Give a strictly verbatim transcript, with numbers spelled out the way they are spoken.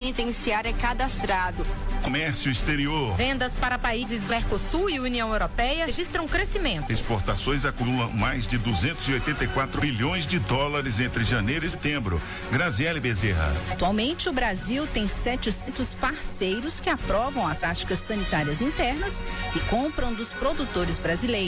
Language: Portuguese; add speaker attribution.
Speaker 1: penitenciária cadastrado.
Speaker 2: Comércio exterior.
Speaker 3: Vendas para países Mercosul e União Europeia registram crescimento.
Speaker 2: Exportações acumulam mais de duzentos e oitenta e quatro bilhões de dólares entre janeiro e setembro. Graziele Bezerra.
Speaker 4: Atualmente, o Brasil tem setecentos parceiros que aprovam as práticas sanitárias internas e compram dos produtores brasileiros.